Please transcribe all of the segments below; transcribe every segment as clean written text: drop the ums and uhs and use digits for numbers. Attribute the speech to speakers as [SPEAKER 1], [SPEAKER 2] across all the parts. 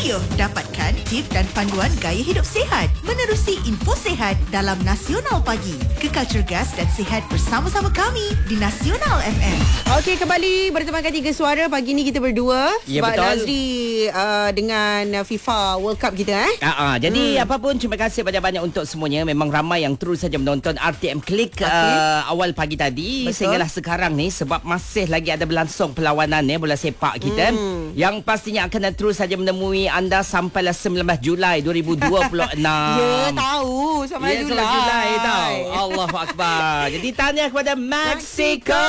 [SPEAKER 1] Radio. Dapatkan tips dan panduan gaya hidup sihat menerusi info sihat dalam Nasional Pagi. Kekal cergas dan sihat bersama-sama kami di Nasional FM.
[SPEAKER 2] Okey, kembali bertemankan Tiga Suara. Pagi ni kita berdua.
[SPEAKER 3] Ya,
[SPEAKER 2] sebab
[SPEAKER 3] betul.
[SPEAKER 2] Nazri dengan FIFA World Cup kita.
[SPEAKER 3] Jadi apapun, terima kasih banyak-banyak untuk semuanya. Memang ramai yang terus saja menonton RTM Klik awal pagi tadi.
[SPEAKER 2] Betul.
[SPEAKER 3] Sehinggalah sekarang ni, sebab masih lagi ada berlangsung perlawanan bola sepak kita. Yang pastinya akan terus saja menemui anda sampailah 19 Julai 2026.
[SPEAKER 2] Ya, tahu. Sampai Julai.
[SPEAKER 3] Julai tahu. Allahu Akbar. Jadi tahniah kepada Mexico.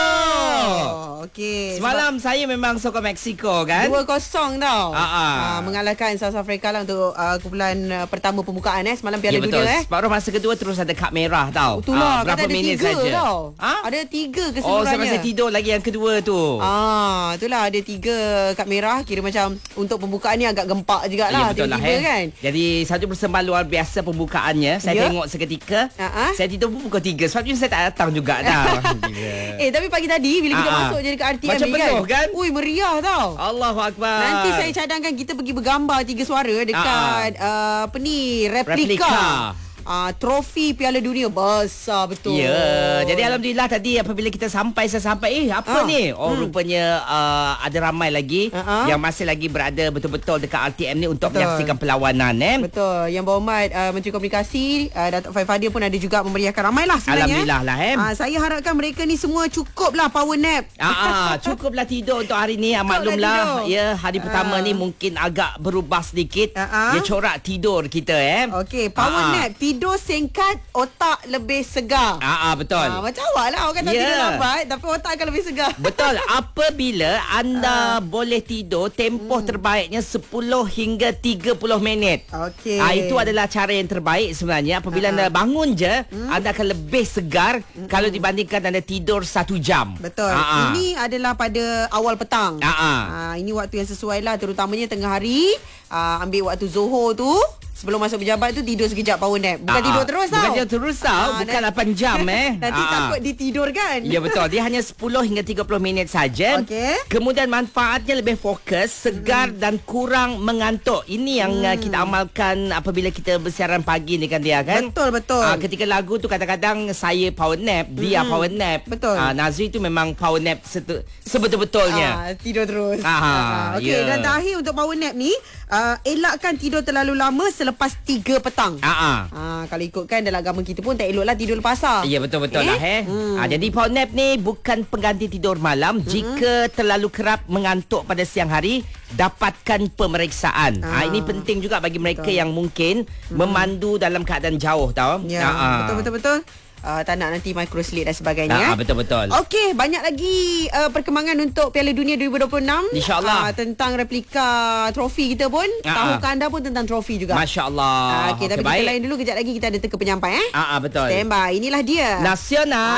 [SPEAKER 2] Okey.
[SPEAKER 3] Semalam saya memang sokong Mexico kan.
[SPEAKER 2] 2-0 tau. Mengalahkan South Africa lah untuk kumpulan pertama pembukaan Semalam Piala
[SPEAKER 3] betul.
[SPEAKER 2] Dunia
[SPEAKER 3] Separuh masa kedua terus ada kad merah tau.
[SPEAKER 2] Itulah,
[SPEAKER 3] berapa
[SPEAKER 2] kata ada
[SPEAKER 3] minit
[SPEAKER 2] 3
[SPEAKER 3] saja.
[SPEAKER 2] tau. Ada 3 keseluruhannya.
[SPEAKER 3] Oh, saya masih tidur lagi yang kedua tu.
[SPEAKER 2] Itulah ada 3 kad merah. Kira macam untuk pembukaan ni agak gempak jugalah.
[SPEAKER 3] Ya, betul lah
[SPEAKER 2] kan.
[SPEAKER 3] Jadi satu persembahan luar biasa pembukaannya. Saya tengok seketika.
[SPEAKER 2] Uh-huh.
[SPEAKER 3] Saya tidur pun pukul 3. Sebab tu saya tak datang juga dah.
[SPEAKER 2] Tapi pagi tadi bila kita masuk je dekat RTM
[SPEAKER 3] macam
[SPEAKER 2] ni
[SPEAKER 3] penuh kan?
[SPEAKER 2] Ui, meriah tau.
[SPEAKER 3] Allahu Akbar.
[SPEAKER 2] Nanti saya cadangkan kita pergi bergambar Tiga Suara dekat replika. Trofi Piala Dunia besar betul.
[SPEAKER 3] Ya, jadi alhamdulillah tadi apabila kita sampai apa ni? Rupanya ada ramai lagi yang masih lagi berada betul-betul dekat RTM ni untuk menyaksikan perlawanan
[SPEAKER 2] Betul. Yang berhormat Menteri Komunikasi Datuk Faifadir pun ada juga memeriahkan ramailah sebenarnya.
[SPEAKER 3] Alhamdulillah lah
[SPEAKER 2] Saya harapkan mereka ni semua cukuplah power nap.
[SPEAKER 3] Cukuplah tidur untuk hari ni. Maklumlah ya, hari pertama ni mungkin agak berubah sedikit. Dia corak tidur kita
[SPEAKER 2] Okey, power nap, tidur singkat, otak lebih segar.
[SPEAKER 3] Betul.
[SPEAKER 2] Macam awak lah. Awak kata tidur lambat tapi otak akan lebih segar.
[SPEAKER 3] Betul. Apabila anda boleh tidur tempoh terbaiknya 10 hingga 30 minit.
[SPEAKER 2] Okey.
[SPEAKER 3] Itu adalah cara yang terbaik sebenarnya. Apabila anda bangun je, anda akan lebih segar kalau dibandingkan anda tidur 1 jam.
[SPEAKER 2] Betul. Ini adalah pada awal petang. Ini waktu yang sesuai lah, terutamanya tengah hari. Ambil waktu Zohor tu, sebelum masuk pejabat tu tidur sekejap power nap. Bukan tidur terus tau.
[SPEAKER 3] Bukan tidur terus tau. Bukan 8 jam
[SPEAKER 2] Nanti takut ditidurkan.
[SPEAKER 3] Ya betul. Dia hanya 10 hingga 30 minit saja.
[SPEAKER 2] Okey.
[SPEAKER 3] Kemudian manfaatnya lebih fokus, segar dan kurang mengantuk. Ini yang kita amalkan apabila kita bersiaran pagi ni kan dia kan.
[SPEAKER 2] Betul.
[SPEAKER 3] Ketika lagu tu kadang-kadang saya power nap, dia power nap.
[SPEAKER 2] Betul.
[SPEAKER 3] Nazri tu memang power nap sebetul-betulnya.
[SPEAKER 2] Tidur terus.
[SPEAKER 3] Okey,
[SPEAKER 2] dan terakhir untuk power nap ni, elakkan tidur terlalu lama selepas 3 petang. Kalau ikutkan dalam agama kita pun tak eloklah tidur lepas asar.
[SPEAKER 3] Ya betul-betul lah jadi power nap ni bukan pengganti tidur malam. Jika terlalu kerap mengantuk pada siang hari, dapatkan pemeriksaan. Ini penting juga bagi mereka yang mungkin memandu dalam keadaan jauh tau.
[SPEAKER 2] Ya, betul. Tak nak nanti microslip dan sebagainya.
[SPEAKER 3] Betul-betul.
[SPEAKER 2] Okey, banyak lagi perkembangan untuk Piala Dunia 2026.
[SPEAKER 3] InsyaAllah.
[SPEAKER 2] Tentang replika trofi kita pun. Tahukah anda pun tentang trofi juga.
[SPEAKER 3] Masya Allah.
[SPEAKER 2] Okey, tapi kita lain dulu. Kejap lagi kita ada teka penyampai.
[SPEAKER 3] Betul.
[SPEAKER 2] Stand by. Inilah dia
[SPEAKER 3] Nasional